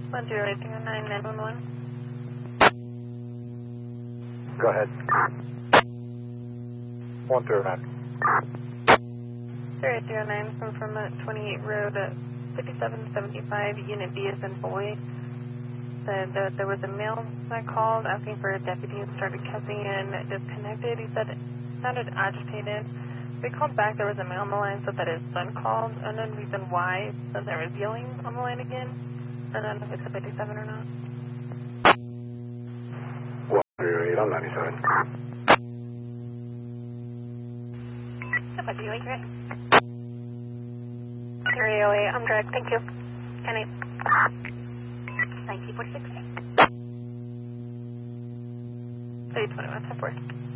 10809-911. Go ahead. 109. 0809 from 28 Road, 5775, Unit B as in boy. Said that there was a male that called asking for a deputy and started cussing and disconnected. He said it sounded agitated. We called back, there was a male on the line, said that his son called, unknown reason why, said there was yelling on the line again. I don't know if it's a 57 or not. 108 on 97. What do you like, Rick? 308, I'm direct, thank you. Kenny. 1946. 321, 10-4.